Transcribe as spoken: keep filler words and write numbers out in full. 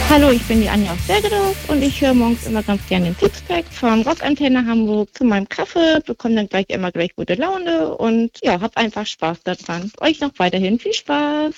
Hallo, ich bin die Anja aus Bergedorf und ich höre morgens immer ganz gerne den Tipspack von Rockantenne Hamburg zu meinem Kaffee, bekomme dann gleich immer gleich gute Laune und ja, hab einfach Spaß daran. Euch noch weiterhin viel Spaß.